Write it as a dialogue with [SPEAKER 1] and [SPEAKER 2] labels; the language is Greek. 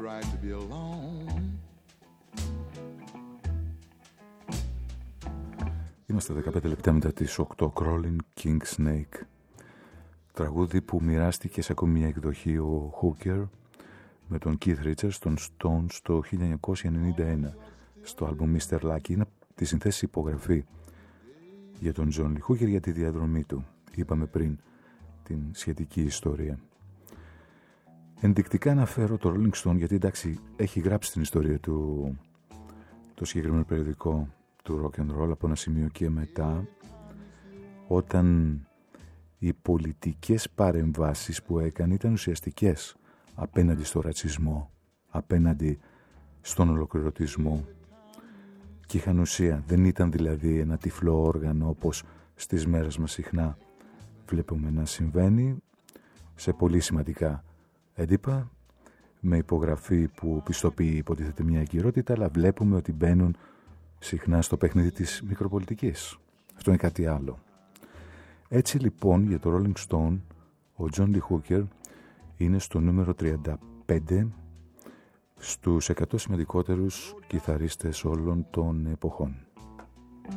[SPEAKER 1] right to be alone.
[SPEAKER 2] Είμαστε 15 λεπτά μετά τις 8. Crawling King Snake, τραγούδι που μοιράστηκε σε ακόμη μια εκδοχή ο Hooker με τον Keith Richards των Stones το 1991 στο άλμπουμ Mr. Lucky. Είναι τη συνθέση υπογραφή για τον John Lee Hooker για τη διαδρομή του. Είπαμε πριν την σχετική ιστορία. Ενδεικτικά αναφέρω το Rolling Stone γιατί εντάξει έχει γράψει την ιστορία του το συγκεκριμένο περιοδικό του rock and roll από ένα σημείο και μετά, όταν οι πολιτικές παρεμβάσεις που έκανε ήταν ουσιαστικές απέναντι στο ρατσισμό, απέναντι στον ολοκληρωτισμό και είχαν ουσία. Δεν ήταν δηλαδή ένα τυφλό όργανο όπως στις μέρες μας συχνά βλέπουμε να συμβαίνει σε πολύ σημαντικά έντυπα με υπογραφή που πιστοποιεί υποτίθεται μια εγκυρότητα, αλλά βλέπουμε ότι μπαίνουν συχνά στο παιχνίδι της μικροπολιτικής. Αυτό είναι κάτι άλλο. Έτσι λοιπόν για το Rolling Stone ο John Lee Hooker είναι στο νούμερο 35 στους 100 σημαντικότερους κιθαρίστες όλων των εποχών.